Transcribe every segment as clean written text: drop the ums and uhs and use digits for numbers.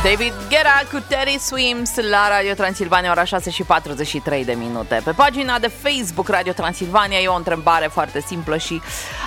David Guetta cu Teddy Swims la Radio Transilvania, ora 6:43 de minute. Pe pagina de Facebook Radio Transilvania e o întrebare foarte simplă și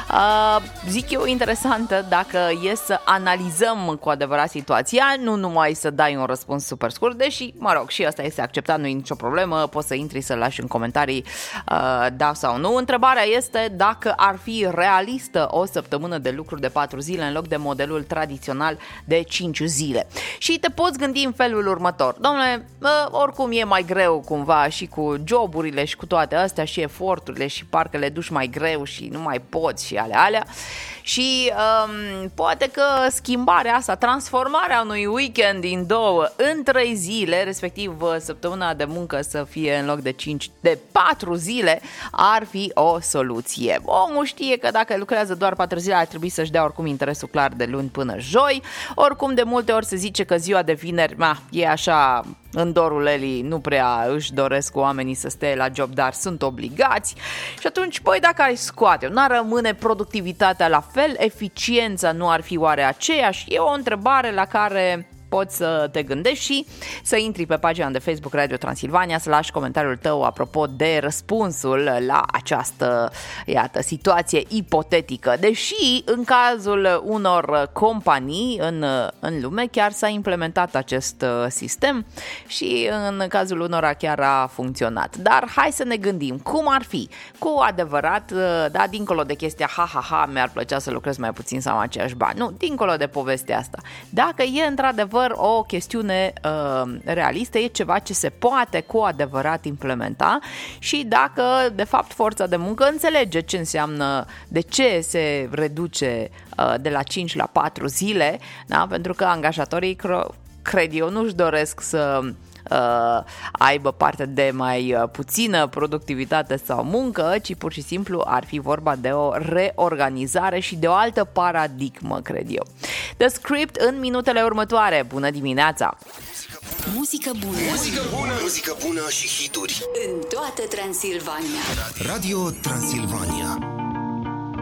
zic eu interesantă. Dacă e să analizăm cu adevărat situația, nu numai să dai un răspuns super scurt, deși, mă rog, și asta este acceptat, nu e nicio problemă, poți să intri să lași în comentarii da sau nu. Întrebarea este dacă ar fi realistă o săptămână de lucru de 4 zile în loc de modelul tradițional de 5 zile. Și te poți gândi în felul următor: dom'le, oricum e mai greu cumva și cu joburile și cu toate astea și eforturile și parcă le duci mai greu și nu mai poți și alea. Și poate că schimbarea asta, transformarea unui weekend din 2 în 3 zile, respectiv săptămâna de muncă să fie în loc de 4 zile, ar fi o soluție. Omul știe că dacă lucrează doar 4 zile ar trebui să-și dea oricum interesul clar de luni până joi. Oricum de multe ori se zice că ziua de vineri e așa în dorul Elii, nu prea își doresc oamenii să stea la job, dar sunt obligați. Și atunci, dacă ai scoate, n-ar rămâne productivitatea la fel, eficiența nu ar fi oare aceeași? E o întrebare la care poți să te gândești și să intri pe pagina de Facebook Radio Transilvania, să lași comentariul tău apropo de răspunsul la această, situație ipotetică. Deși în cazul unor companii în lume chiar s-a implementat acest sistem și în cazul unora chiar a funcționat. Dar hai să ne gândim cum ar fi cu adevărat, dincolo de chestia mi-ar plăcea să lucrez mai puțin sau aceeași bani. Nu, dincolo de povestea asta. Dacă e într-adevăr o chestiune realistă, e ceva ce se poate cu adevărat implementa și dacă de fapt forța de muncă înțelege ce înseamnă, de ce se reduce de la 5 la 4 zile, da? Pentru că angajatorii, cred eu, nu-și doresc să aibă parte de mai puțină productivitate sau muncă, ci pur și simplu ar fi vorba de o reorganizare și de o altă paradigmă, cred eu. The Script în minutele următoare. Bună dimineața! Muzică bună. Muzică bună. Muzică bună și hituri în toată Transilvania. Radio Transilvania.